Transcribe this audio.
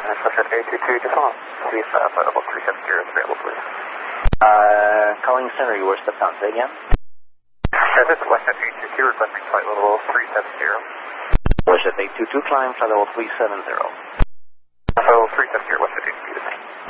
Westjet 822, just hold on. See if flight level 370 is available, please. Calling center, you were stepped down. Say again? This is Westjet 822 requesting flight level 370. Westjet 822, climb flight level 370. So 370, Westjet 822.